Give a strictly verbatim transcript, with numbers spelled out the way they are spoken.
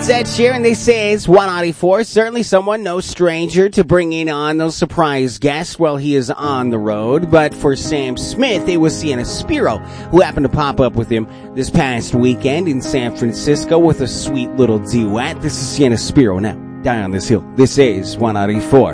It's Ed Sheeran. They say it's one ninety-four. Certainly someone no stranger to bringing on those surprise guests while he is on the road. But for Sam Smith, it was Sienna Spiro who happened to pop up with him this past weekend in San Francisco with a sweet little duet. This is Sienna Spiro now, down on this hill. This is one ninety-four.